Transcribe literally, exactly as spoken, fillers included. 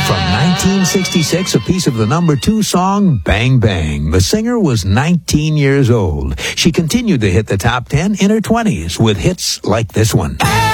From nineteen sixty-six, a piece of the number two song, Bang Bang. The singer was nineteen years old. She continued to hit the top ten in her twenties with hits like this one.